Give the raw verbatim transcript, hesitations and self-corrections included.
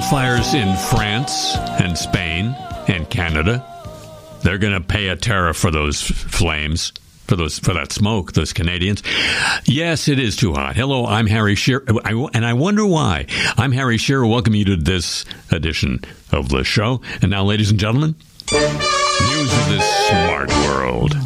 wildfires in France and Spain and Canada. They're going to pay a tariff for those flames, for those for that smoke, those Canadians. Yes, it is too hot. Hello, I'm Harry Shearer, and I wonder why. I'm Harry Shearer. Welcome you to this edition of the show. And now, ladies and gentlemen, news of this smart world.